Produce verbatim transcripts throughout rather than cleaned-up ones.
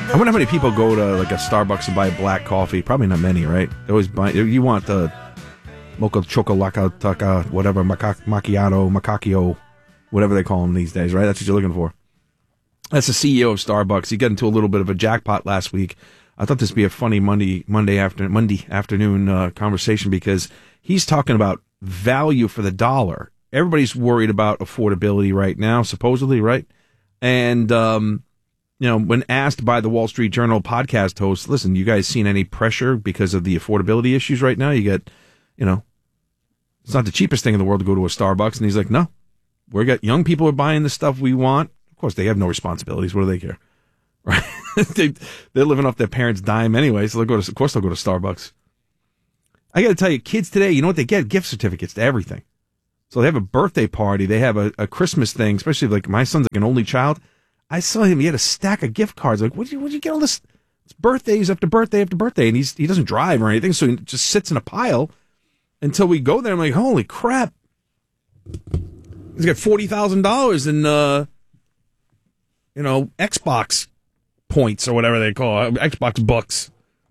I wonder how many people go to like a Starbucks and buy black coffee. Probably not many, right? They always buy. You want the mocha chocolate, taka, whatever, maca- macchiato, macacchio, whatever they call them these days, right? That's what you're looking for. That's the C E O of Starbucks. He got into a little bit of a jackpot last week. I thought this would be a funny Monday Monday after Monday afternoon uh, conversation because he's talking about value for the dollar. Everybody's worried about affordability right now, supposedly, right? And um, you know, when asked by the Wall Street Journal podcast host, listen, you guys seen any pressure because of the affordability issues right now? You get, you know, it's not the cheapest thing in the world to go to a Starbucks. And he's like, no, we got young people are buying the stuff we want. Of course, they have no responsibilities. What do they care? Right? they, they're living off their parents' dime anyway, so they'll go to, of course they'll go to Starbucks. I got to tell you, kids today, you know what they get? Gift certificates to everything. So they have a birthday party. They have a, a Christmas thing, especially like my son's like an only child. I saw him. He had a stack of gift cards. Like, what did you, what did you get all this? It's birthdays after birthday after birthday, and he's he doesn't drive or anything, so he just sits in a pile until we go there. I'm like, holy crap! He's got forty thousand dollars in, uh, you know, Xbox points or whatever they call it, Xbox bucks.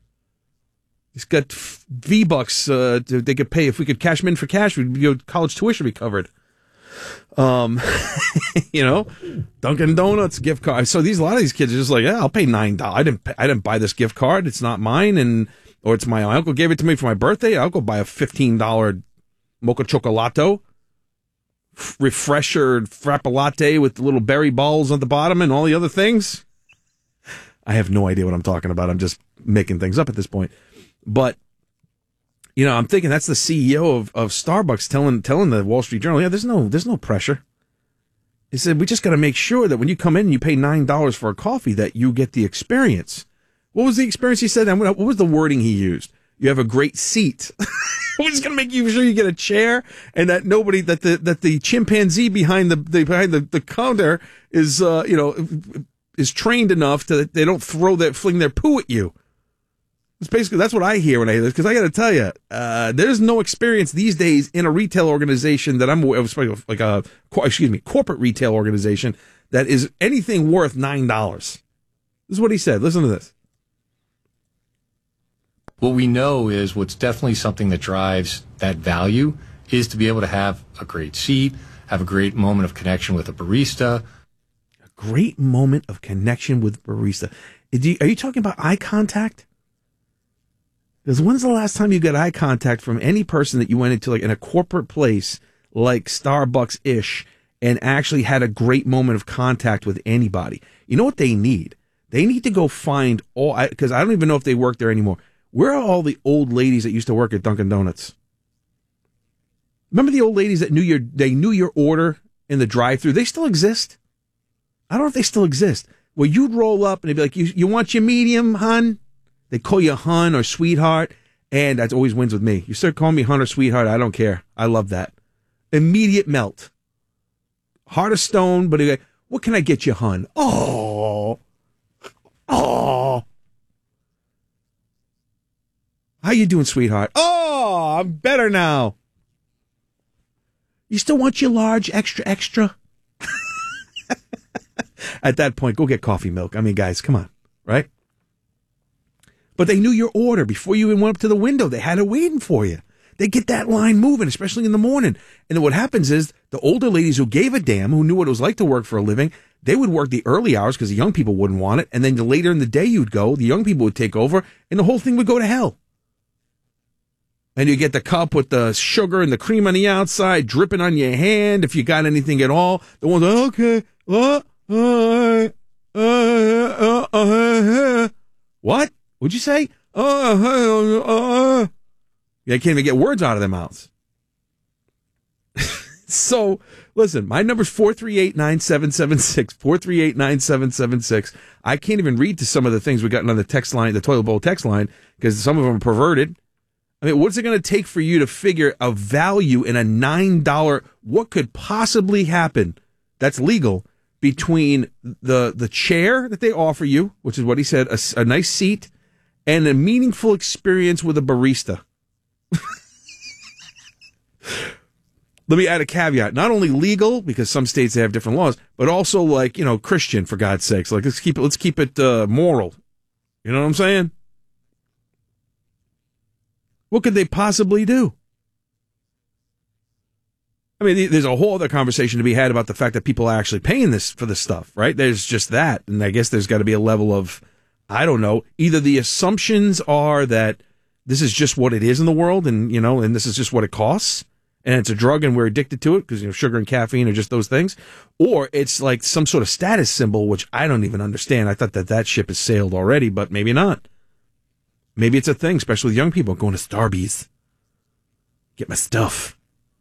He's got V bucks. Uh, they could pay if we could cash them in for cash. We'd you know, college tuition would be covered. Um, you know, Dunkin' Donuts gift card. So these a lot of these kids are just like, yeah, I'll pay nine dollars. I didn't, pay, I didn't buy this gift card. It's not mine, and or it's my uncle gave it to me for my birthday. I'll go buy a fifteen dollar mocha chocolato, f- refresher frappa latte with the little berry balls on the bottom and all the other things. I have no idea what I'm talking about. I'm just making things up at this point, but. You know, I'm thinking that's the C E O of, of Starbucks telling telling the Wall Street Journal, yeah, there's no there's no pressure. He said, we just got to make sure that when you come in and you pay nine dollars for a coffee, that you get the experience. What was the experience he said? What was the wording he used? You have a great seat. We're just going to make you sure you get a chair and that nobody, that the that the chimpanzee behind the, the behind the, the counter is, uh, you know, is trained enough to that they don't throw that, fling their poo at you. It's basically, that's what I hear when I hear this, because I got to tell you, uh, there's no experience these days in a retail organization that I'm aware of, like a, excuse me, corporate retail organization that is anything worth nine dollars. This is what he said. Listen to this. What we know is what's definitely something that drives that value is to be able to have a great seat, have a great moment of connection with a barista. A great moment of connection with barista. Are you talking about eye contact? Because when's the last time you got eye contact from any person that you went into, like in a corporate place like Starbucks-ish, and actually had a great moment of contact with anybody? You know what they need? They need to go find all, because I don't even know if they work there anymore. Where are all the old ladies that used to work at Dunkin' Donuts? Remember the old ladies that knew your, they knew your order in the drive-thru? They still exist? I don't know if they still exist. Well, you'd roll up and they'd be like, you, you want your medium, hun? They call you hun or sweetheart, and that always wins with me. You start calling me hun or sweetheart, I don't care. I love that. Immediate melt. Heart of stone, but like, what can I get you, hun? Oh. Oh. How you doing, sweetheart? Oh, I'm better now. You still want your large, extra, extra? At that point, go get coffee milk. I mean, guys, come on, right? But they knew your order before you even went up to the window. They had it waiting for you. They get that line moving, especially in the morning. And then what happens is the older ladies who gave a damn, who knew what it was like to work for a living, they would work the early hours because the young people wouldn't want it. And then the later in the day you'd go, the young people would take over, and the whole thing would go to hell. And you get the cup with the sugar and the cream on the outside dripping on your hand if you got anything at all. The ones, okay, uh, uh, uh, uh, uh, uh, what? What'd you say? Uh, uh, uh. They can't even get words out of their mouths. So, listen, my number's four three eight, nine seven seven six, four three eight, nine seven seven six. I can't even read to some of the things we got on the text line, the toilet bowl text line, because some of them are perverted. I mean, what's it going to take for you to figure a value in a nine dollars? What could possibly happen that's legal between the the chair that they offer you, which is what he said, a, a nice seat, and a meaningful experience with a barista? Let me add a caveat. Not only legal, because some states they have different laws, but also like, you know, Christian, for God's sakes. Like, let's keep it, let's keep it uh, moral You know what I'm saying? What could they possibly do? I mean, there's a whole other conversation to be had about the fact that people are actually paying this for this stuff, right? There's just that. And I guess there's got to be a level of, I don't know, either the assumptions are that this is just what it is in the world and, you know, and this is just what it costs and it's a drug and we're addicted to it because, you know, sugar and caffeine are just those things. Or it's like some sort of status symbol, which I don't even understand. I thought that that ship has sailed already, but maybe not. Maybe it's a thing, especially with young people going to Starbucks. Get my stuff.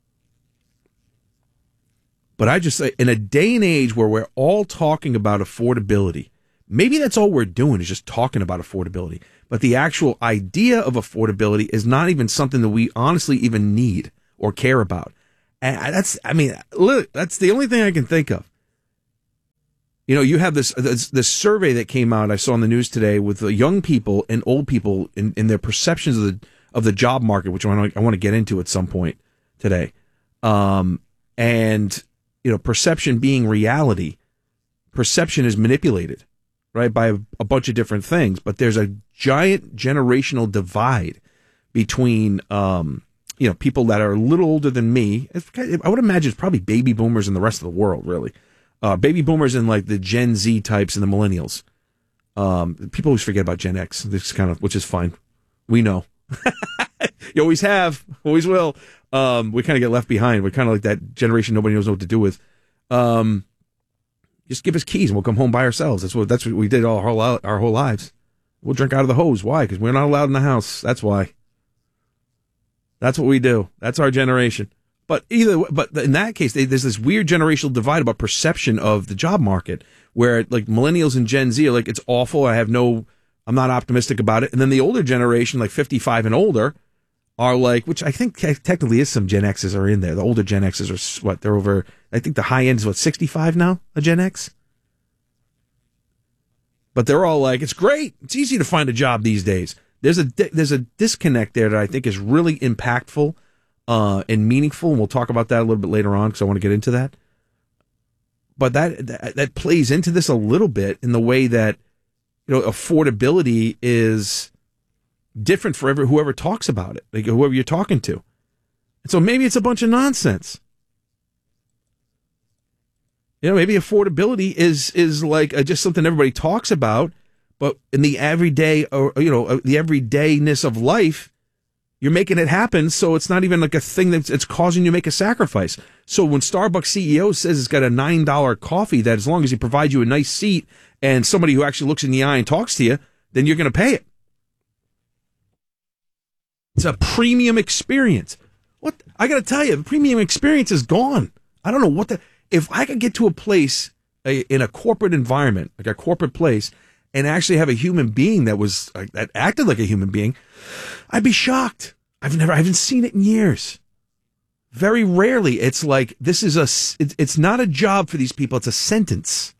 But I just say, in a day and age where we're all talking about affordability, maybe that's all we're doing is just talking about affordability. But the actual idea of affordability is not even something that we honestly even need or care about. And that's, I mean, look, that's the only thing I can think of. You know, you have this, this, this survey that came out, I saw on the news today, with the young people and old people in, in their perceptions of the of the job market, which I want to, I want to get into at some point today. Um, and, you know, perception being reality, perception is manipulated, right, by a, a bunch of different things. But there's a giant generational divide between, um, you know, people that are a little older than me. I would imagine it's probably baby boomers and the rest of the world, really. Uh, baby boomers and like the Gen Z types and the millennials. Um, people always forget about Gen X, this kind of, which is fine. We know. You always have, always will. Um, we kind of get left behind. We're kind of like that generation nobody knows what to do with. Um, just give us keys and we'll come home by ourselves. That's what that's what we did all our whole, our whole lives. We'll drink out of the hose. Why? Because we're not allowed in the house. That's why. That's what we do. That's our generation. But either, but in that case, they, there's this weird generational divide about perception of the job market, where like millennials and Gen Z are like, it's awful. I have no, I'm not optimistic about it. And then the older generation, like fifty-five and older, are like, which I think technically is some Gen X's are in there. The older Gen X's are what they're over. I think the high end is what sixty-five now, a Gen X. But they're all like, it's great. It's easy to find a job these days. There's a there's a disconnect there that I think is really impactful. Uh, and meaningful, and we'll talk about that a little bit later on because I want to get into that. But that, that that plays into this a little bit in the way that, you know, affordability is different for every, whoever talks about it, like whoever you're talking to. And so maybe it's a bunch of nonsense. You know, maybe affordability is is like uh, just something everybody talks about, but in the everyday, or you know, uh, the everydayness of life, you're making it happen, so it's not even like a thing that's it's causing you to make a sacrifice. So when Starbucks C E O says it's got a nine dollar coffee that as long as he provides you a nice seat and somebody who actually looks in the eye and talks to you, then you're going to pay it. It's a premium experience. What? I got to tell you, the premium experience is gone. I don't know what the... If I could get to a place a, in a corporate environment, like a corporate place, and actually have a human being that was like, that acted like a human being, I'd be shocked. I've never, I haven't seen it in years. Very rarely. It's like, this is a, it, it's not a job for these people. It's a sentence,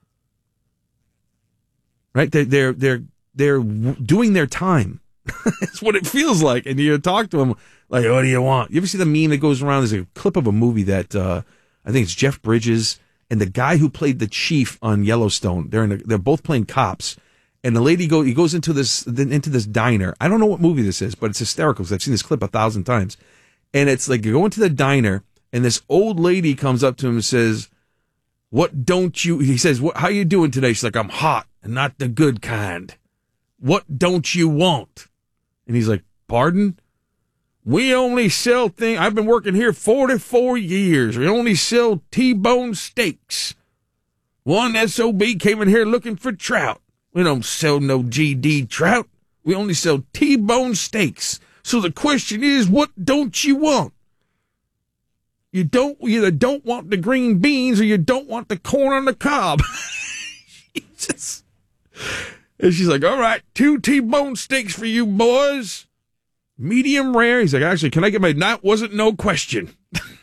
right? They're, they're, they're, they're doing their time. That's what it feels like. And you talk to them like, what do you want? You ever see the meme that goes around? There's a clip of a movie that, uh, I think it's Jeff Bridges and the guy who played the chief on Yellowstone. They're in a, they're both playing cops. And the lady go, he goes into this, into this diner. I don't know what movie this is, but it's hysterical because I've seen this clip a thousand times. And it's like you go into the diner and this old lady comes up to him and says, what don't you, he says, what, how you doing today? She's like, I'm hot and not the good kind. What don't you want? And he's like, pardon? We only sell things, I've been working here forty-four years. We only sell T-bone steaks. One S O B came in here looking for trout. We don't sell no G D trout. We only sell T-bone steaks. So the question is, what don't you want? You don't you either don't want the green beans or you don't want the corn on the cob. Jesus. And she's like, all right, two T-bone steaks for you boys. Medium rare. He's like, actually, can I get my, that wasn't no question.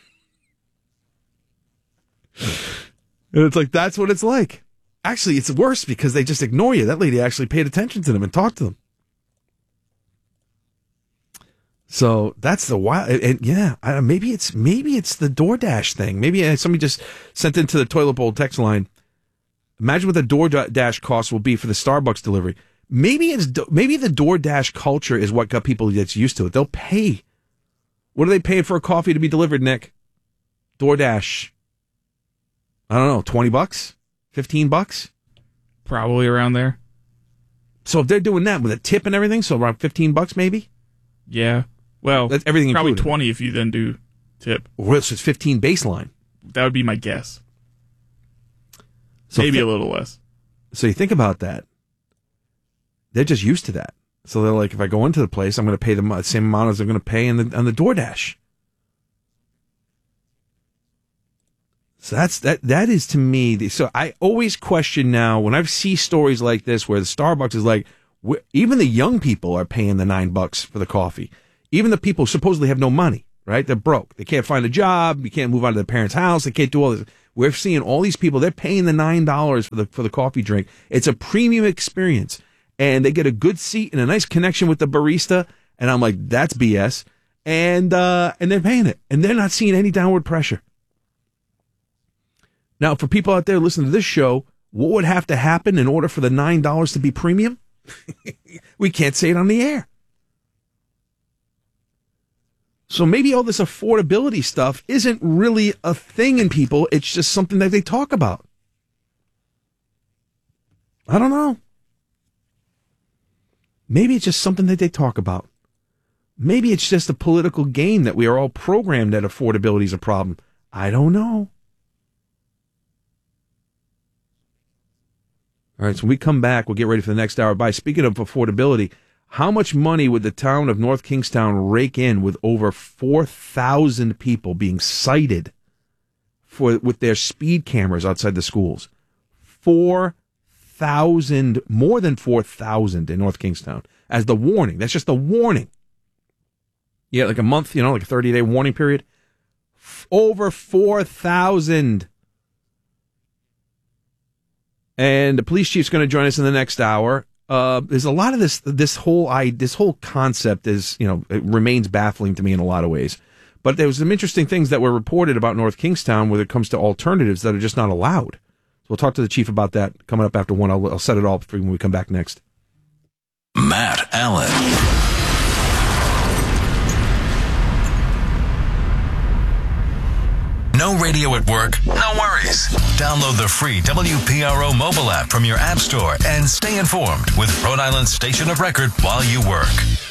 And it's like, that's what it's like. Actually, it's worse because they just ignore you. That lady actually paid attention to them and talked to them. So that's the wild. And, and yeah, I, maybe it's maybe it's the DoorDash thing. Maybe uh, somebody just sent into the toilet bowl text line. Imagine what the DoorDash cost will be for the Starbucks delivery. Maybe it's maybe the DoorDash culture is what got people that's used to it. They'll pay. What are they paying for a coffee to be delivered, Nick? DoorDash. I don't know, twenty bucks? fifteen bucks? Probably around there. So if they're doing that with a tip and everything, so around fifteen bucks maybe? Yeah. Well, that's everything probably included. twenty if you then do tip. Or else it's fifteen baseline. That would be my guess. So maybe th- a little less. So you think about that. They're just used to that. So they're like, if I go into the place, I'm going to pay them the same amount as they're going to pay in the, on the DoorDash. So that's that. That is to me. The, so I always question now when I see stories like this where the Starbucks is like, even the young people are paying the nine bucks for the coffee. Even the people who supposedly have no money, right? They're broke. They can't find a job. You can't move out of their parents' house. They can't do all this. We're seeing all these people. They're paying the nine dollars for the for the coffee drink. It's a premium experience, and they get a good seat and a nice connection with the barista. And I'm like, that's B S. And uh, and they're paying it, and they're not seeing any downward pressure. Now, for people out there listening to this show, what would have to happen in order for the nine dollars to be premium? We can't say it on the air. So maybe all this affordability stuff isn't really a thing in people. It's just something that they talk about. I don't know. Maybe it's just something that they talk about. Maybe it's just a political game that we are all programmed that affordability is a problem. I don't know. All right, so when we come back, we'll get ready for the next hour. By speaking of affordability, how much money would the town of North Kingstown rake in with over four thousand people being cited for with their speed cameras outside the schools? four thousand, more than four thousand in North Kingstown as the warning. That's just the warning. Yeah, like a month, you know, like a thirty-day warning period. F- over four thousand. And the police chief's going to join us in the next hour. Uh, there's a lot of this, this whole, I, this whole concept is, you know, it remains baffling to me in a lot of ways. But there was some interesting things that were reported about North Kingstown when it comes to alternatives that are just not allowed. So we'll talk to the chief about that coming up after one. I'll, I'll set it all for you when we come back next. Matt Allen. No radio at work? No worries. Download the free W P R O mobile app from your app store and stay informed with Rhode Island's station of record while you work.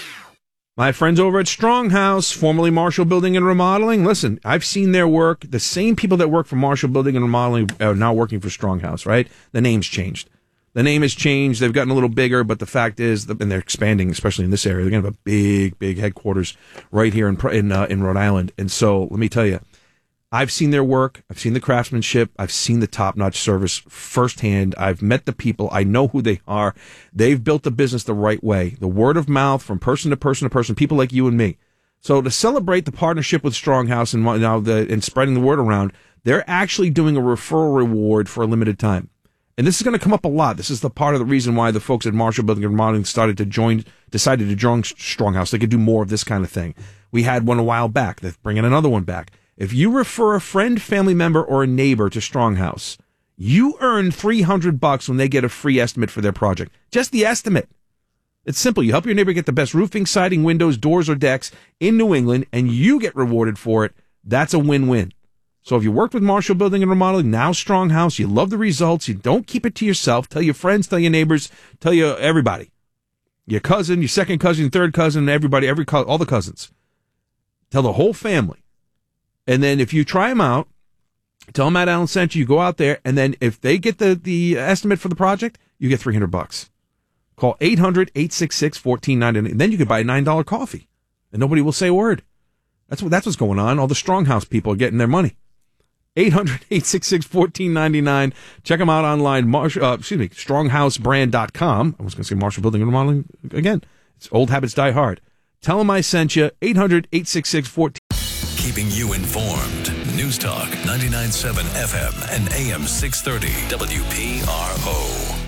My friends over at Strong House, formerly Marshall Building and Remodeling. Listen, I've seen their work. The same people that work for Marshall Building and Remodeling are now working for Strong House, right? The name's changed. The name has changed. They've gotten a little bigger, but the fact is, and they're expanding, especially in this area. They're going to have a big, big headquarters right here in in, uh, in Rhode Island. And so, let me tell you, I've seen their work. I've seen the craftsmanship. I've seen the top-notch service firsthand. I've met the people. I know who they are. They've built the business the right way. The word of mouth from person to person to person, people like you and me. So to celebrate the partnership with Strong House and now the and spreading the word around, they're actually doing a referral reward for a limited time. And this is going to come up a lot. This is the part of the reason why the folks at Marshall Building and Remodeling started to join, decided to join Strong House. They could do more of this kind of thing. We had one a while back. They're bringing another one back. If you refer a friend, family member, or a neighbor to Strong House, you earn three hundred bucks when they get a free estimate for their project. Just the estimate. It's simple. You help your neighbor get the best roofing, siding, windows, doors, or decks in New England, and you get rewarded for it. That's a win-win. So if you worked with Marshall Building and Remodeling, now Strong House, you love the results, you don't keep it to yourself, tell your friends, tell your neighbors, tell your everybody. Your cousin, your second cousin, third cousin, everybody, every co- all the cousins. Tell the whole family. And then if you try them out, tell them Matt Allen sent you, you go out there, and then if they get the, the estimate for the project, you get three hundred bucks. Call eight hundred, eight six six, one four nine nine, and then you can buy a nine dollar coffee, and nobody will say a word. That's what that's what's going on. All the Strong House people are getting their money. eight hundred, eight six six, one four nine nine. Check them out online, Marsh, uh, excuse me, strong house brand dot com. I was going to say Marshall Building and Remodeling again. It's old habits die hard. Tell them I sent you, eight hundred, eight six six, one four. Keeping you informed. News Talk ninety-nine point seven F M and A M six thirty W P R O.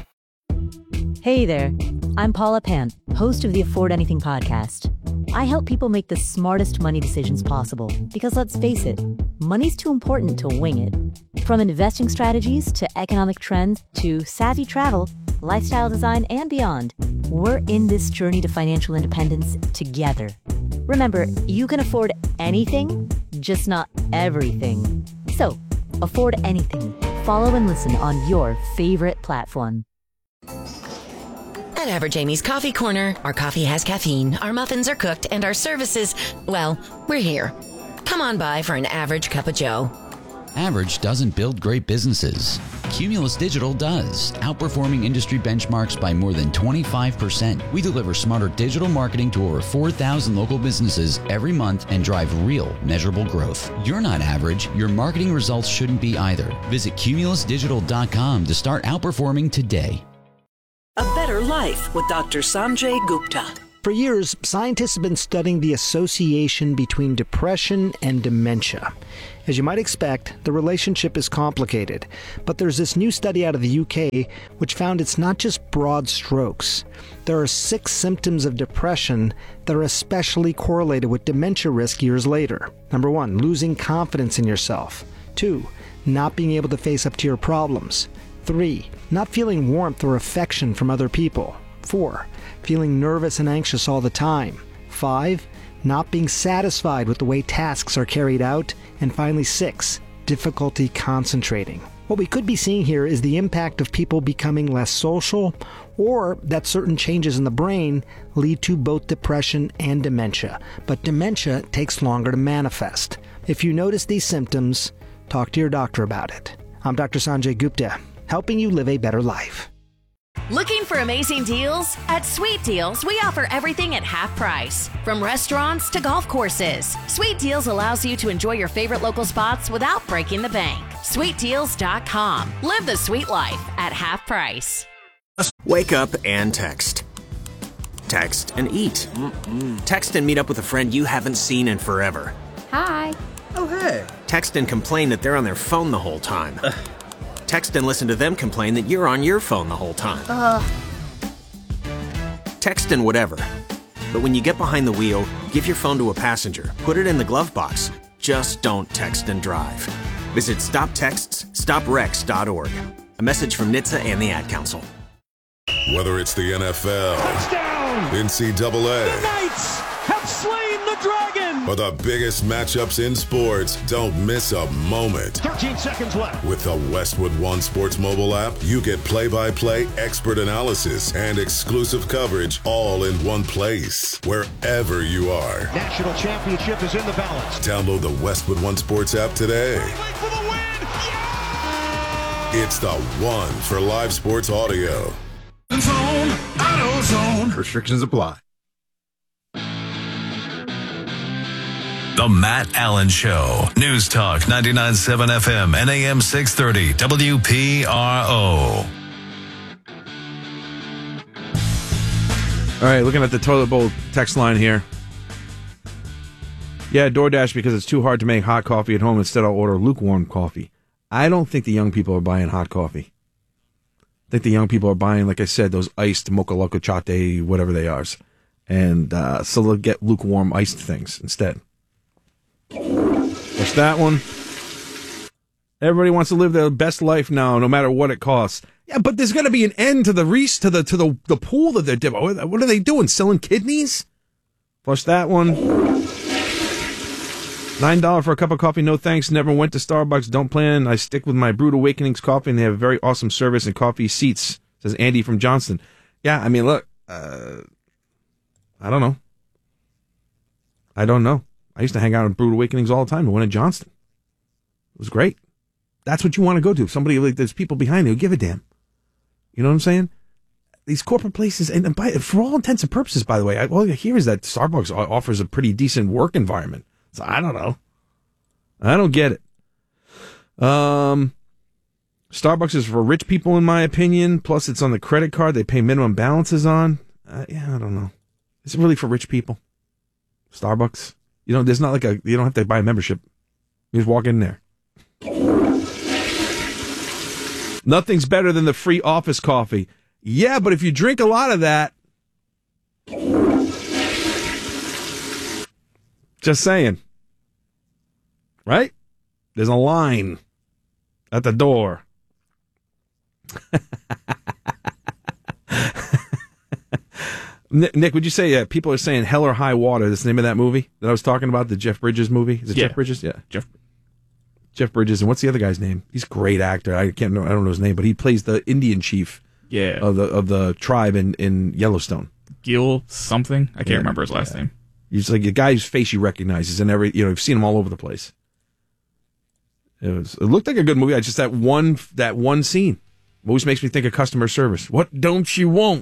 Hey there. I'm Paula Pant, host of the Afford Anything podcast. I help people make the smartest money decisions possible because, let's face it, money's too important to wing it. From investing strategies to economic trends to savvy travel, lifestyle design, and beyond. We're in this journey to financial independence together. Remember, you can afford anything, just not everything. So, afford anything. Follow and listen on your favorite platform. At Average Amy's Coffee Corner, our coffee has caffeine, our muffins are cooked, and our services, well, we're here. Come on by for an average cup of joe. Average doesn't build great businesses. Cumulus Digital does, outperforming industry benchmarks by more than twenty-five percent. We deliver smarter digital marketing to over four thousand local businesses every month and drive real, measurable growth. You're not average. Your marketing results shouldn't be either. Visit cumulus digital dot com to start outperforming today. A Better Life with Doctor Sanjay Gupta. For years, scientists have been studying the association between depression and dementia. As you might expect, the relationship is complicated, but there's this new study out of the U K which found it's not just broad strokes. There are six symptoms of depression that are especially correlated with dementia risk years later. Number one, losing confidence in yourself. Two, not being able to face up to your problems. Three, not feeling warmth or affection from other people. Four, feeling nervous and anxious all the time. Five, not being satisfied with the way tasks are carried out. And finally, six, difficulty concentrating. What we could be seeing here is the impact of people becoming less social, or that certain changes in the brain lead to both depression and dementia. But dementia takes longer to manifest. If you notice these symptoms, talk to your doctor about it. I'm Doctor Sanjay Gupta, helping you live a better life. Looking for amazing deals? At Sweet Deals, we offer everything at half price. From restaurants to golf courses, Sweet Deals allows you to enjoy your favorite local spots without breaking the bank. sweet deals dot com. Live the sweet life at half price. Wake up and text. Text and eat. Mm-mm. Text and meet up with a friend you haven't seen in forever. Hi. Oh, hey. Text and complain that they're on their phone the whole time. Ugh. Text and listen to them complain that you're on your phone the whole time. Uh. Text and whatever. But when you get behind the wheel, give your phone to a passenger. Put it in the glove box. Just don't text and drive. Visit stop texts stop wrecks dot org. A message from N H T S A and the Ad Council. Whether it's the N F L, touchdown, N C double A, the Knights have slain the dragon, or the biggest matchups in sports, don't miss a moment. thirteen seconds left. With the Westwood One Sports mobile app, you get play-by-play expert analysis and exclusive coverage all in one place, wherever you are. National championship is in the balance. Download the Westwood One Sports app today. For the win. Yeah! It's the one for live sports audio. Zone, AutoZone. Restrictions apply. The Matt Allen Show. News Talk ninety-nine point seven F M and A M six thirty W P R O. All right, looking at the toilet bowl text line here. Yeah, DoorDash because it's too hard to make hot coffee at home. Instead, I'll order lukewarm coffee. I don't think the young people are buying hot coffee. I think the young people are buying, like I said, those iced mocha loco chate, whatever they are. And uh, so they'll get lukewarm iced things instead. What's that one? Everybody wants to live their best life now, no matter what it costs. Yeah, but there's got to be an end to the Reese, to the to the the pool that they're dipping. What are they doing? Selling kidneys? Flush that one. Nine dollars for a cup of coffee. No thanks. Never went to Starbucks. Don't plan. I stick with my Brewed Awakenings coffee, and they have very awesome service and coffee seats. Says Andy from Johnston. Yeah, I mean, look, uh, I don't know. I don't know. I used to hang out at Brewed Awakenings all the time. I went to Johnston. It was great. That's what you want to go to. Somebody like there's people behind you who give a damn. You know what I'm saying? These corporate places, and by, for all intents and purposes, by the way, I, all I hear is that Starbucks offers a pretty decent work environment. So I don't know. I don't get it. Um, Starbucks is for rich people, in my opinion. Plus, it's on the credit card they pay minimum balances on. Uh, yeah, I don't know. Is it really for rich people? Starbucks? You know, there's not like a, you don't have to buy a membership. You just walk in there. Nothing's better than the free office coffee. Yeah, but if you drink a lot of that, just saying. Right? There's a line at the door. Nick, Nick, would you say uh, people are saying Hell or High Water? That's the name of that movie that I was talking about, the Jeff Bridges movie? Is it Yeah. Jeff Bridges? Yeah. Jeff. Jeff Bridges. And what's the other guy's name? He's a great actor. I can't know. I don't know his name, but he plays the Indian chief Yeah. of the of the tribe in, in Yellowstone. Gil something. I can't Yeah. remember his last Yeah. name. He's like a guy whose face you recognize. He's in every, you know, you've seen him all over the place. It was. It looked like a good movie. I just that one that one scene always makes me think of customer service. What don't you want?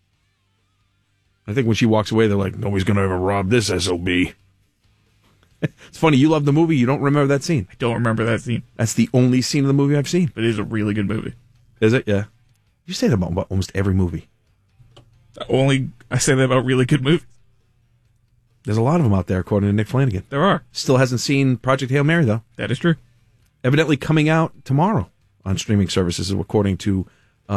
I think when she walks away, they're like, nobody's going to ever rob this S O B. It's funny, you love the movie, you don't remember that scene. I don't remember that scene. That's the only scene of the movie I've seen. But it is a really good movie. Is it? Yeah. You say that about, about almost every movie. Only I say that about really good movies. There's a lot of them out there, according to Nick Flanagan. There are. Still hasn't seen Project Hail Mary, though. That is true. Evidently coming out tomorrow on streaming services, according to